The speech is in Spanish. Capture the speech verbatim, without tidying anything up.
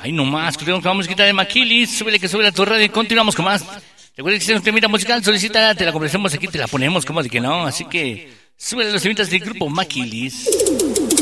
Ay, nomás, creo que vamos a quitar de Maquilis. Súbele que sube a tu radio y continuamos con más. Recuerda que si nos termina musical, solicita, te la conversamos aquí, te la ponemos, como de que no. Así que, súbele los temitas del grupo Maquilis.